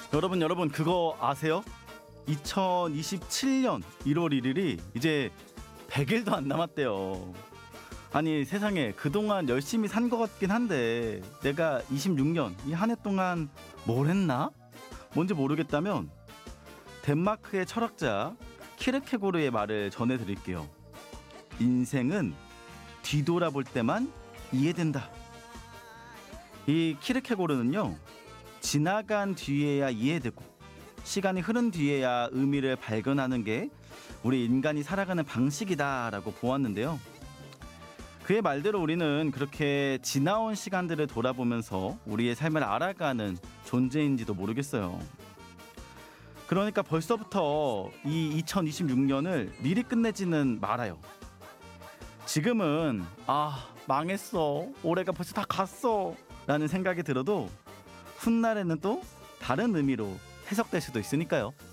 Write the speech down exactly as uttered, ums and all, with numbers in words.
여러분 여러분 그거 아세요? 이천이십칠 년 일월 일일이 이제 백 일도 안 남았대요. 아니 세상에 그동안 열심히 산 것 같긴 한데 내가 이십육 년 이 한 해 동안 뭘 했나? 뭔지 모르겠다면 덴마크의 철학자 키르케고르의 말을 전해드릴게요. 인생은 뒤돌아볼 때만 이해된다. 이 키르케고르는요, 지나간 뒤에야 이해되고 시간이 흐른 뒤에야 의미를 발견하는 게 우리 인간이 살아가는 방식이다라고 보았는데요. 그의 말대로 우리는 그렇게 지나온 시간들을 돌아보면서 우리의 삶을 알아가는 존재인지도 모르겠어요. 그러니까 벌써부터 이 이천이십육 년을 미리 끝내지는 말아요. 지금은 아 망했어, 올해가 벌써 다 갔어 라는 생각이 들어도 훗날에는 또 다른 의미로 해석될 수도 있으니까요.